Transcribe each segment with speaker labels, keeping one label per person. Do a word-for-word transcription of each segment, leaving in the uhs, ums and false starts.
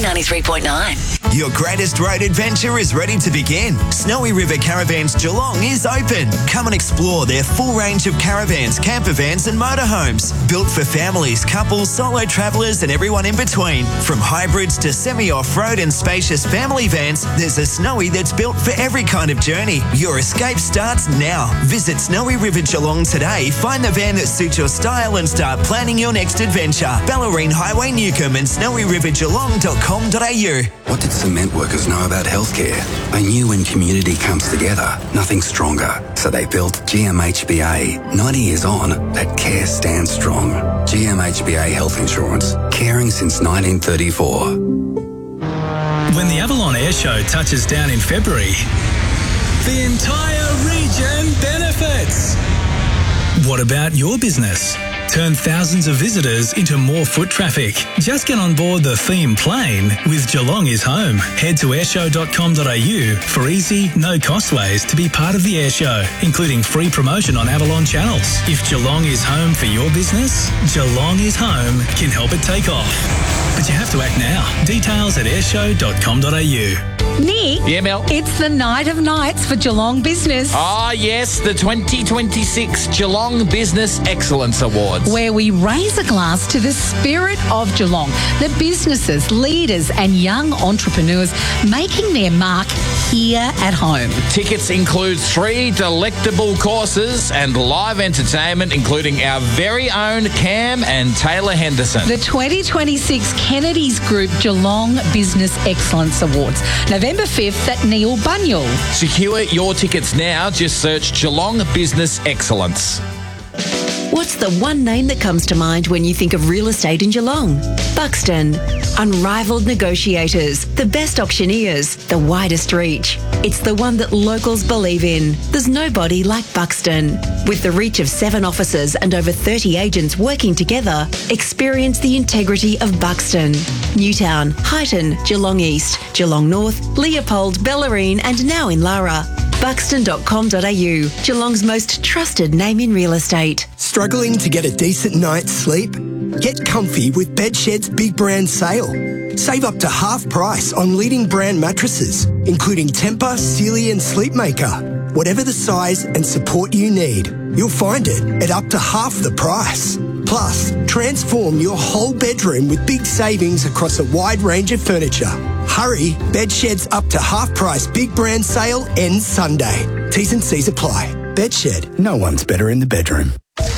Speaker 1: ninety-three point nine.
Speaker 2: Your greatest road adventure is ready to begin. Snowy River Caravans Geelong is open. Come and explore their full range of caravans, camper vans and motorhomes. Built for families, couples, solo travellers and everyone in between. From hybrids to semi-off-road and spacious family vans, there's a Snowy that's built for every kind of journey. Your escape starts now. Visit Snowy River Geelong today, find the van that suits your style and start planning your next adventure. Bellarine Highway Newcomb and snowy river geelong dot com dot a u.
Speaker 3: What did cement workers know about healthcare? They knew when community comes together, nothing's stronger. So they built G M H B A. ninety years on, that care stands strong. G M H B A Health Insurance. Caring since nineteen thirty-four.
Speaker 4: When the Avalon Air Show touches down in February, the entire region benefits. What about your business? Turn thousands of visitors into more foot traffic. Just get on board the theme plane with Geelong is Home. Head to airshow dot com dot a u for easy, no-cost ways to be part of the air show, including free promotion on Avalon channels. If Geelong is home for your business, Geelong is Home can help it take off. But you have to act now. Details at airshow dot com dot a u.
Speaker 5: Nick?
Speaker 6: Yeah, Mel?
Speaker 5: It's the night of nights for Geelong Business.
Speaker 6: Ah, yes, the twenty twenty-six Geelong Business Excellence Awards.
Speaker 5: Where we raise a glass to the spirit of Geelong, the businesses, leaders and young entrepreneurs making their mark here at home.
Speaker 6: Tickets include three delectable courses and live entertainment, including our very own Cam and Taylor Henderson.
Speaker 5: The twenty twenty-six Kennedy's Group Geelong Business Excellence Awards, November fifth at Neil Bunyal.
Speaker 6: Secure your tickets now. Just search Geelong Business Excellence.
Speaker 7: What's the one name that comes to mind when you think of real estate in Geelong? Buxton. Unrivaled negotiators, the best auctioneers, the widest reach. It's the one that locals believe in. There's nobody like Buxton. With the reach of seven offices and over thirty agents working together, experience the integrity of Buxton. Newtown, Highton, Geelong East, Geelong North, Leopold, Bellarine and now in Lara. buxton dot com dot a u, Geelong's most trusted name in real estate.
Speaker 8: Struggling to get a decent night's sleep? Get comfy with Bedshed's big brand sale. Save up to half price on leading brand mattresses, including Tempur, Sealy and Sleepmaker. Whatever the size and support you need, you'll find it at up to half the price. Plus, transform your whole bedroom with big savings across a wide range of furniture. Hurry, Bedshed's up to half price big brand sale ends Sunday. T's and C's apply. Bedshed, no one's better in the bedroom.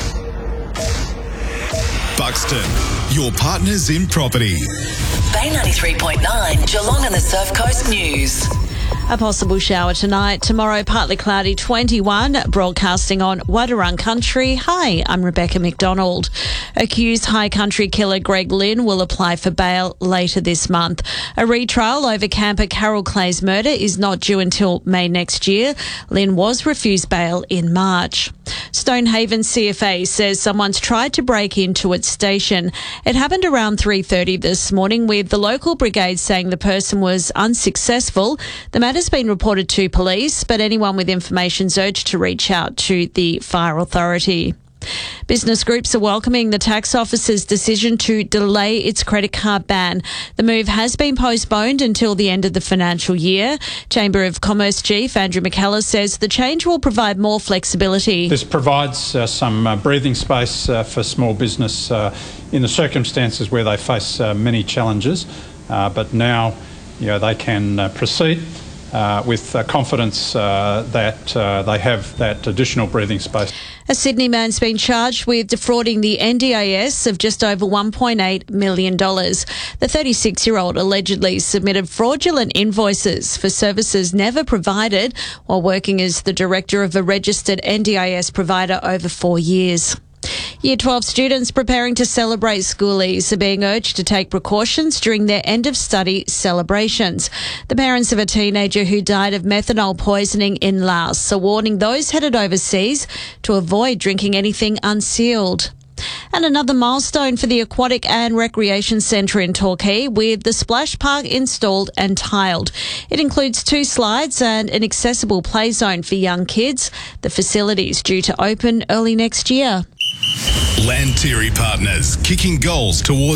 Speaker 9: Buxton, your partners in property.
Speaker 1: Bay ninety-three point nine, Geelong and the Surf Coast News.
Speaker 10: A possible shower tonight. Tomorrow, partly cloudy, twenty-one. Broadcasting on Wadawurrung Country. Hi, I'm Rebecca McDonald. Accused High Country killer Greg Lynn will apply for bail later this month. A retrial over camper Carol Clay's murder is not due until May next year. Lynn was refused bail in March. Stonehaven C F A says someone's tried to break into its station. It happened around three thirty this morning, with the local brigade saying the person was unsuccessful. The matter's been reported to police, but anyone with information is urged to reach out to the fire authority. Business groups are welcoming the tax office's decision to delay its credit card ban. The move has been postponed until the end of the financial year. Chamber of Commerce Chief Andrew McKellar says the change will provide more flexibility.
Speaker 11: This provides uh, some uh, breathing space uh, for small business uh, in the circumstances where they face uh, many challenges, uh, but now you know, they can uh, proceed Uh, with uh, confidence uh, that uh, they have that additional breathing space.
Speaker 10: A Sydney man's been charged with defrauding the N D I S of just over one point eight million dollars. The thirty-six-year-old allegedly submitted fraudulent invoices for services never provided while working as the director of a registered N D I S provider over four years. Year twelve students preparing to celebrate schoolies are being urged to take precautions during their end-of-study celebrations. The parents of a teenager who died of methanol poisoning in Laos are warning those headed overseas to avoid drinking anything unsealed. And another milestone for the Aquatic and Recreation Centre in Torquay, with the splash park installed and tiled. It includes two slides and an accessible play zone for young kids. The facility is due to open early next year.
Speaker 9: Lantyre Partners, kicking goals towards